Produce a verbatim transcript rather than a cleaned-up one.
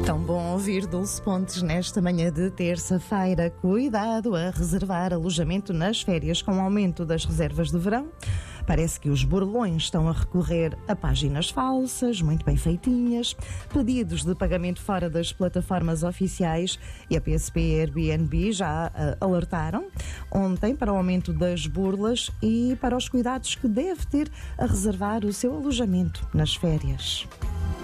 Tão bom ouvir Dulce Pontes nesta manhã de terça-feira. Cuidado a reservar alojamento nas férias com o aumento das reservas de verão. Parece que os burlões estão a recorrer a páginas falsas, muito bem feitinhas, pedidos de pagamento fora das plataformas oficiais e a P S P e a Airbnb já uh, alertaram ontem para o aumento das burlas e para os cuidados que deve ter a reservar o seu alojamento nas férias.